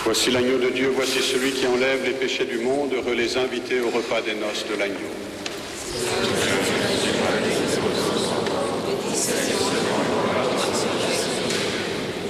Voici l'agneau de Dieu, voici celui qui enlève les péchés du monde, heureux les invités au repas des noces de l'agneau.